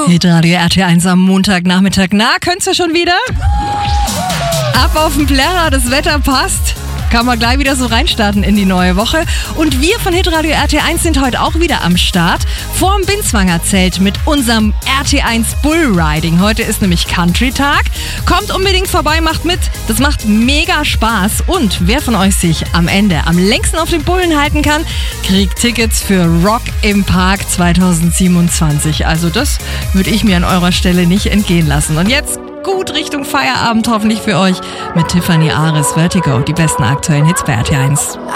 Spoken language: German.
Hitradio RT1 am Montagnachmittag. Na, könnt's ja schon wieder? Ab auf den Plärrer, das Wetter passt. Kann man gleich wieder so reinstarten in die neue Woche. Und wir von Hitradio RT1 sind heute auch wieder am Start. Vorm Binswanger Zelt mit unserem RT1 Bullriding. Heute ist nämlich Country-Tag. Kommt unbedingt vorbei, macht mit. Das macht mega Spaß. Und wer von euch sich am Ende am längsten auf den Bullen halten kann, kriegt Tickets für Rock im Park 2027. Also das würde ich mir an eurer Stelle nicht entgehen lassen. Und jetzt gut Richtung Feierabend hoffentlich für euch mit Tiffany Ares Vertigo. Die besten aktuellen Hits bei RT1.